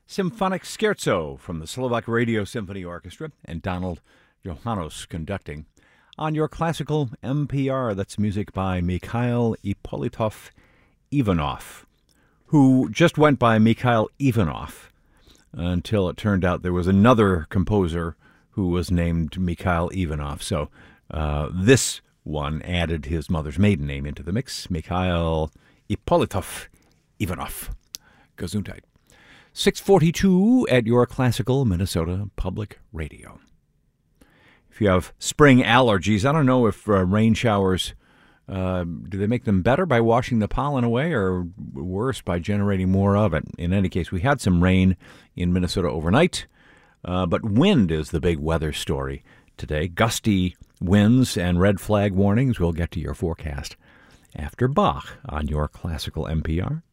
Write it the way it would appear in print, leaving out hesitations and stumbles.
Symphonic Scherzo from the Slovak Radio Symphony Orchestra and Donald Johannes conducting. On your classical NPR, that's music by Mikhail Ippolitov Ivanov, who just went by Mikhail Ivanov until it turned out there was another composer who was named Mikhail Ivanov. So this one added his mother's maiden name into the mix, Mikhail Ippolitov Ivanov. Gesundheit. 6:42 at your classical Minnesota Public Radio. If you have spring allergies, I don't know if rain showers, do they make them better by washing the pollen away or worse by generating more of it? In any case, we had some rain in Minnesota overnight, but wind is the big weather story today. Gusty winds and red flag warnings. We'll get to your forecast after Bach on your classical NPR.